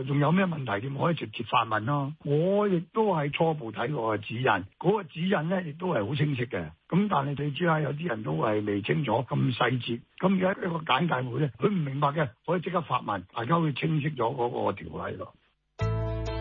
仲有咩問題點可以直接發問咯。我亦都係初步睇過指引，嗰個指引咧亦都係好清晰嘅。咁但係你知啦，有啲人都係未清楚咁細節。咁而家一個簡介會咧，佢唔明白嘅可以即刻發問，大家會清晰咗嗰個條例咯。